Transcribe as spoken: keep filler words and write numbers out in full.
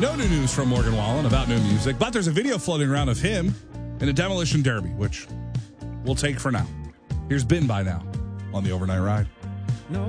No new news from Morgan Wallen about new music, but there's a video floating around of him in a demolition derby, which we'll take for now. Here's Been By Now on the Overnight Ride.